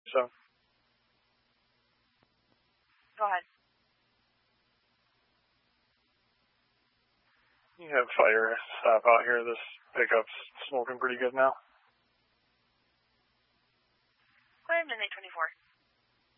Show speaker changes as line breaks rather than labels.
So.
Go ahead.
You have fire stop out here. This pickup's smoking pretty good now.
Go ahead, midnight 24.